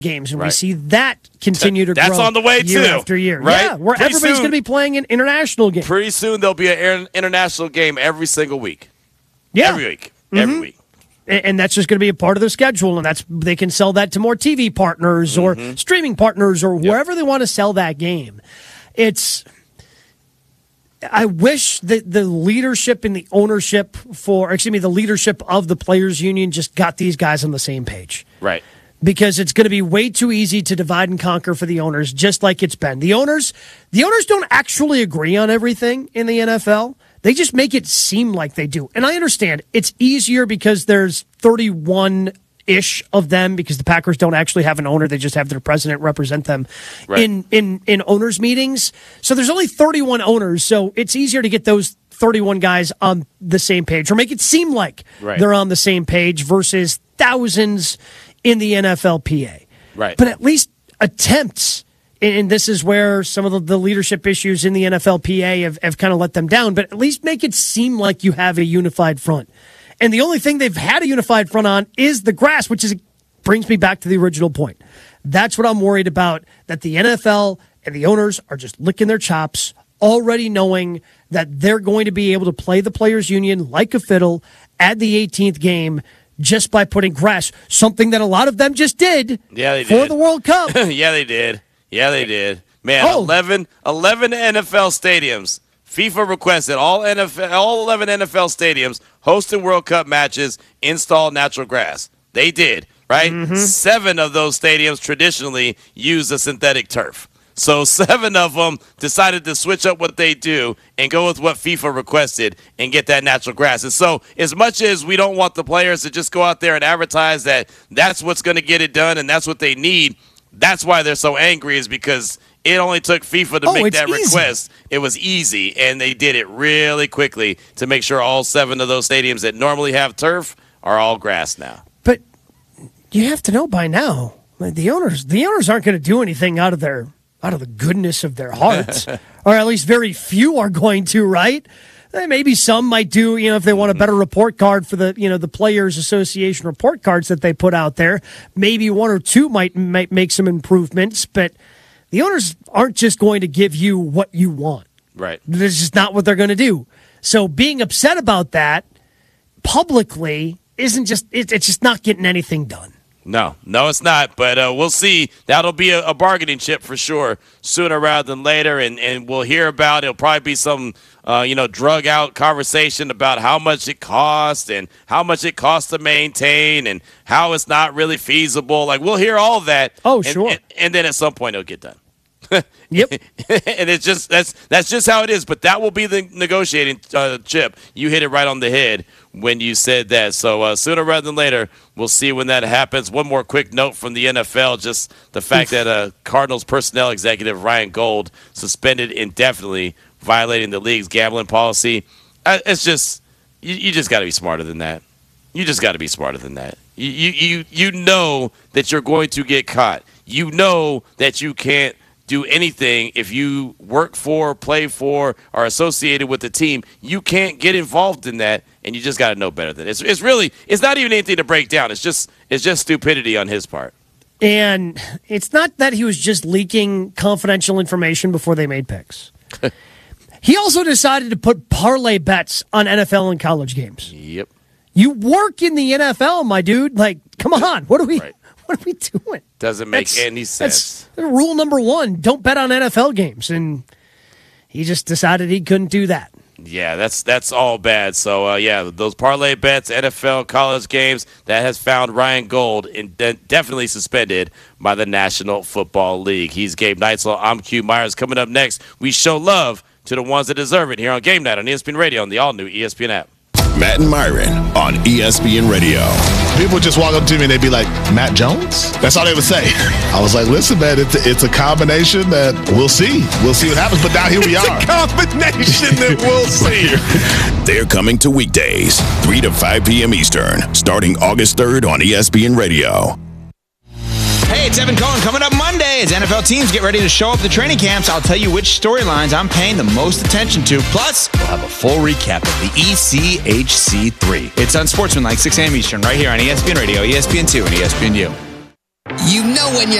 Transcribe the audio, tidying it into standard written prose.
games, and we see that continue to grow. That's on the way, year too. After year. Right? Yeah, where everybody's going to be playing an international game. Pretty soon there'll be an international game every single week. Yeah. Every week. Every week. And that's just going to be a part of their schedule, and they can sell that to more TV partners or streaming partners or wherever they want to sell that game. I wish that the leadership and the ownership the leadership of the Players Union just got these guys on the same page. Right. Because it's going to be way too easy to divide and conquer for the owners, just like it's been. The owners don't actually agree on everything in the NFL. They just make it seem like they do. And I understand it's easier because there's 31-ish of them because the Packers don't actually have an owner. They just have their president represent them in owners' meetings. So there's only 31 owners, so it's easier to get those 31 guys on the same page or make it seem like they're on the same page versus thousands in the NFLPA. Right. But at least attempts, and this is where some of the leadership issues in the NFLPA have kind of let them down, but at least make it seem like you have a unified front. And the only thing they've had a unified front on is the grass, which brings me back to the original point. That's what I'm worried about, that the NFL and the owners are just licking their chops, already knowing that they're going to be able to play the Players Union like a fiddle at the 18th game just by putting grass, something that a lot of them just did for the World Cup. Yeah, they did. Man, 11 NFL stadiums. FIFA requested all 11 NFL stadiums hosting World Cup matches install natural grass. They did, right? 7 of those stadiums traditionally use a synthetic turf. So 7 of them decided to switch up what they do and go with what FIFA requested and get that natural grass. And so as much as we don't want the players to just go out there and advertise that that's what's going to get it done and that's what they need, that's why they're so angry, is because it only took FIFA to make that request. It was easy, and they did it really quickly to make sure all 7 of those stadiums that normally have turf are all grass now. But you have to know by now, the owners aren't going to do anything out of the goodness of their hearts, or at least very few are going to, right? Maybe some might do, if they want a better report card for the Players Association report cards that they put out there. Maybe 1 or 2 might make some improvements, but the owners aren't just going to give you what you want. Right. That's just not what they're going to do. So being upset about that publicly it's just not getting anything done. No, it's not. But we'll see. That'll be a bargaining chip for sure sooner rather than later. And we'll hear about it. It'll probably be some, drug out conversation about how much it costs and how much it costs to maintain and how it's not really feasible. Like, we'll hear all of that. Oh, sure. And then at some point it'll get done. Yep. And it's just that's just how it is. But that will be the negotiating chip. You hit it right on the head when you said that. So sooner rather than later, we'll see when that happens. One more quick note from the NFL, just the fact that Cardinals personnel executive Ryan Gold suspended indefinitely, violating the league's gambling policy. It's just you just got to be smarter than that. You just got to be smarter than that. You know that you're going to get caught. You know that you can't do anything if you work for, play for, are associated with the team. You can't get involved in that, and you just got to know better than it. It's not even anything to break down. It's just stupidity on his part. And it's not that he was just leaking confidential information before they made picks. He also decided to put parlay bets on NFL and college games. Yep. You work in the NFL, my dude. Like, come on. What are we doing? Doesn't make any sense. That's rule number 1. Don't bet on NFL games. And he just decided he couldn't do that. Yeah, that's all bad. So, those parlay bets, NFL, college games, that has found Ryan Gold definitely suspended by the National Football League. He's Gabe Neitzel. I'm Q Myers. Coming up next, we show love to the ones that deserve it here on Game Night on ESPN Radio on the all-new ESPN app. Matt and Myron on ESPN Radio. People just walk up to me and they'd be like, Matt Jones? That's all they would say. I was like, listen, man, it's a combination that we'll see. We'll see what happens. But now here we are. It's a combination that we'll see. They're coming to weekdays, 3 to 5 p.m. Eastern, starting August 3rd on ESPN Radio. Hey, it's Evan Cohen. Coming up Monday as NFL teams get ready to show up at the training camps, I'll tell you which storylines I'm paying the most attention to. Plus, we'll have a full recap of the ECHC3. It's Unsportsmanlike, 6 a.m. Eastern, right here on ESPN Radio, ESPN2, and ESPNU. You know when you